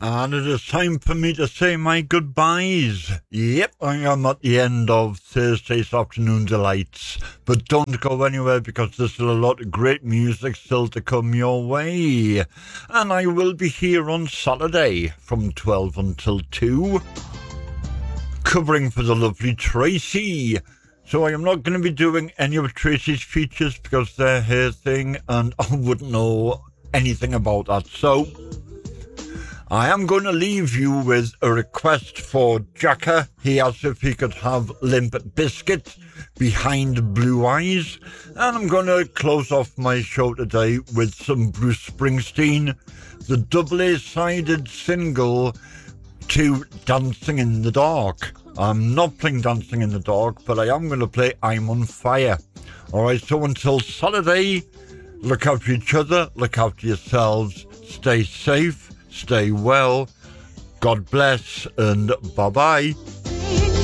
And it is time for me to say my goodbyes. Yep, I am at the end of Thursday's Afternoon Delights. But don't go anywhere because there's still a lot of great music still to come your way. And I will be here on Saturday from 12 until 2, covering for the lovely Tracy. So I am not going to be doing any of Tracy's features because they're her thing and I wouldn't know anything about that. So I am going to leave you with a request for Jacker. He asked if he could have Limp Bizkit, Behind Blue Eyes. And I'm going to close off my show today with some Bruce Springsteen, the double A-sided single to Dancing in the Dark. I'm not playing Dancing in the Dark, but I am going to play I'm on Fire. Alright, so until Saturday, look after each other, look after yourselves, stay safe, stay well, God bless, and bye-bye.